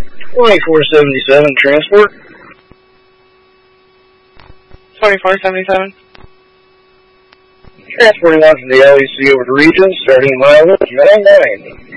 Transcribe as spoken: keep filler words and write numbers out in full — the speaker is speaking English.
twenty-four seventy-seven, transport. twenty-four seventy-seven. Transporting on from the L E C over to Regions, starting mile nine nine.